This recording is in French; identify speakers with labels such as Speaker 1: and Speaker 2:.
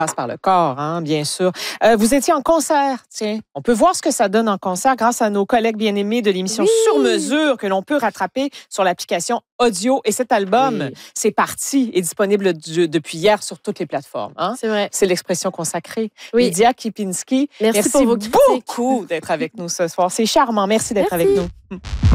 Speaker 1: passe par le corps, hein, bien sûr. Vous étiez en concert, tiens. On peut voir ce que ça donne en concert grâce à nos collègues bien-aimés de l'émission Sur mesure que l'on peut rattraper sur l'application audio. Et cet album, c'est parti, est disponible depuis hier sur toutes les plateformes. Hein?
Speaker 2: C'est vrai.
Speaker 1: C'est l'expression consacrée. Lydia Kipinski,
Speaker 2: merci pour vos critiques.
Speaker 1: Beaucoup d'être avec nous ce soir. C'est charmant. Merci d'être avec nous.